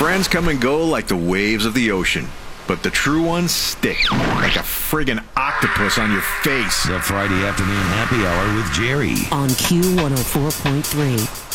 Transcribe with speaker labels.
Speaker 1: Friends come and go like the waves of the ocean, but the true ones stick like a friggin' octopus on your face.
Speaker 2: The Friday afternoon happy hour with Jerry
Speaker 3: on Q104.3.